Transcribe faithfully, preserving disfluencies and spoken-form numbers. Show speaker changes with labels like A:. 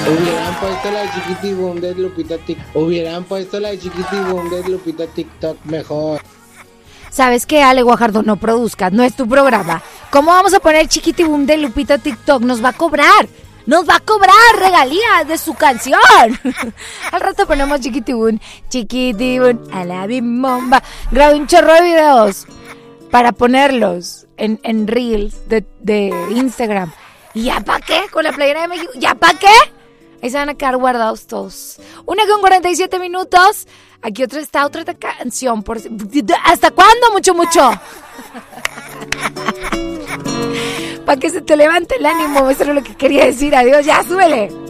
A: Hubieran puesto la chiquitibum de Lupita TikTok. Hubieran puesto la chiquitibum de Lupita TikTok mejor.
B: ¿Sabes qué, Ale Guajardo? No produzcas, no es tu programa. ¿Cómo vamos a poner chiquitibum de Lupita TikTok? Nos va a cobrar. Nos va a cobrar regalías de su canción. Al rato ponemos chiquitibum, chiquitibum, a la bimomba. Grabé un chorro de videos para ponerlos en, en Reels de, de Instagram. ¿Y ya para qué? Con la playera de México. ¿Ya para qué? Ahí se van a quedar guardados todos. Una con cuarenta y siete minutos. Aquí otra está otra canción. Por... ¿Hasta cuándo? Mucho, mucho. Para que se te levante el ánimo. Eso es lo que quería decir. Adiós, ya, súbele.